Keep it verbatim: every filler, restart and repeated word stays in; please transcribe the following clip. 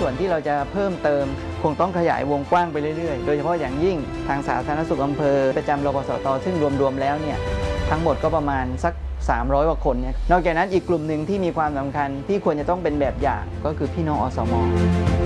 วนที่เราจะเพิ่มเติมคงต้องขยายวงกว้างไปเรื่อยๆโดยเฉพาะอย่างยิ่งทางสาธารณสุขอำเภอประจำรกสตซึ่งรวมๆแล้วเนี่ยทั้งหมดก็ประมาณสักสามร้อยกว่าคนเนี่ยนอกจากนั้นอีกกลุ่มหนึ่งที่มีความสำคัญที่ควรจะต้องเป็นแบบอย่างก็คือพี่น้องอสม